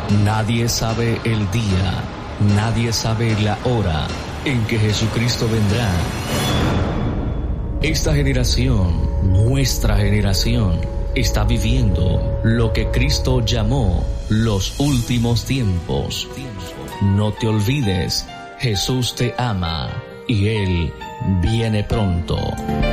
Nadie sabe el día, nadie sabe la hora en que Jesucristo vendrá. Esta generación, nuestra generación, está viviendo lo que Cristo llamó los últimos tiempos. No te olvides, Jesús te ama y Él viene pronto.